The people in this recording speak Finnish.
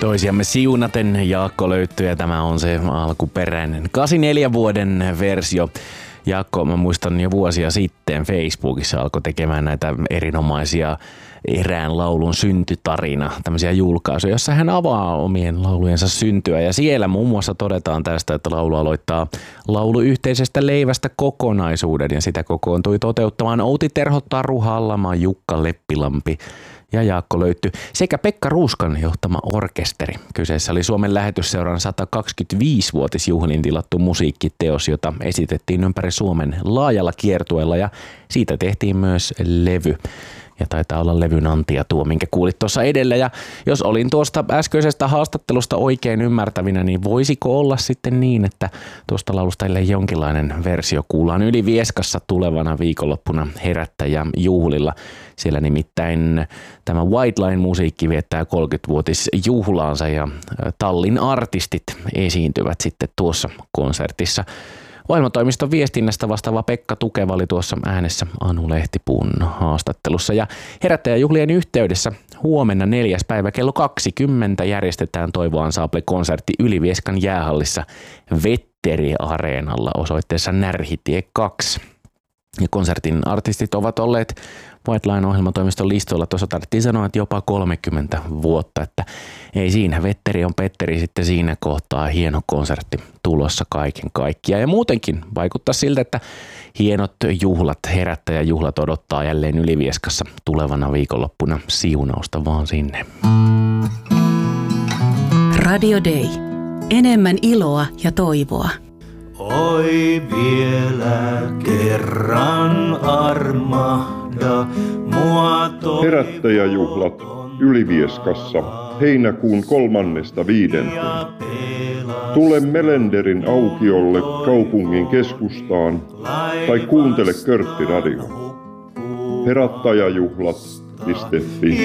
Toisiamme siunaten Jaakko löytyy ja tämä on se alkuperäinen 84 vuoden versio. Jaakko, mä muistan jo vuosia sitten Facebookissa alkoi tekemään näitä erinomaisia erään laulun syntytarina, tämmöisiä julkaisuja, jossa hän avaa omien laulujensa syntyä. Ja siellä muun muassa todetaan tästä, että laulu aloittaa laulu yhteisestä leivästä kokonaisuuden ja sitä kokoontui toteuttamaan Outi Terho, Taru Hallama, Jukka Leppilampi ja Jaakko löytyi sekä Pekka Ruuskan johtama orkesteri. Kyseessä oli Suomen Lähetysseuran 125-vuotisjuhlin tilattu musiikkiteos, jota esitettiin ympäri Suomen laajalla kiertueella ja siitä tehtiin myös levy. Ja taitaa olla levyn antia tuo, minkä kuulit tuossa edellä. Ja jos olin tuosta äskeisestä haastattelusta oikein ymmärtävinä, niin voisiko olla sitten niin, että tuosta laulusta jonkinlainen versio kuullaan Ylivieskassa tulevana viikonloppuna herättäjäjuhlilla. Siellä nimittäin tämä White Line-musiikki viettää 30-vuotisjuhlaansa ja Tallin artistit esiintyvät sitten tuossa konsertissa. Ohjelmatoimiston viestinnästä vastaava Pekka Tukeva oli tuossa äänessä Anu Lehtipuun haastattelussa. Ja herättäjäjuhlien yhteydessä huomenna 4. päivä kello 20 järjestetään Toivo Ensemble-konsertti Ylivieskan jäähallissa Vetteri-areenalla osoitteessa Närhitie 2. Ja konsertin artistit ovat olleet White Line -ohjelmatoimiston listoilla. Tuossa tarvittiin sanoa, että jopa 30 vuotta, että ei siinä. Vetteri on Petteri sitten siinä kohtaa. Hieno konsertti tulossa kaiken kaikkiaan. Ja muutenkin vaikuttaa siltä, että hienot juhlat, herättäjäjuhlat odottaa jälleen Ylivieskassa tulevana viikonloppuna. Siunausta vaan sinne. Radio Day. Enemmän iloa ja toivoa. Oi vielä kerran armahda mua toivoa. Herättäjäjuhlat Ylivieskassa heinäkuun 3.5. Tule Melenderin aukiolle kaupungin keskustaan tai kuuntele Körtti Radio. Herättäjäjuhlat.fi